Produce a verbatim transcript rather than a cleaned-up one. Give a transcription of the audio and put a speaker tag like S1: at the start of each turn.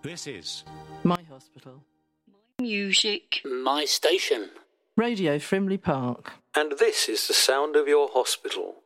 S1: This is
S2: My hospital.
S3: Music.
S4: My station.
S2: Radio Frimley Park.
S5: And this is the sound of your hospital.